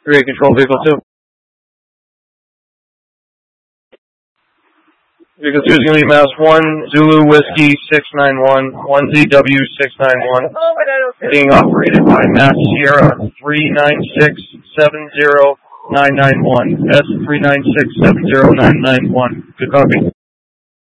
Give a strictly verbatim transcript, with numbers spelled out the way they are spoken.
three eight Control Vehicle two. Vehicle two is going to be Mass one, Zulu Whiskey six nine one, one Z W six nine one, being operated by Mass Sierra three nine six seven zero nine nine one, S three nine six seven zero nine nine one. Good copy.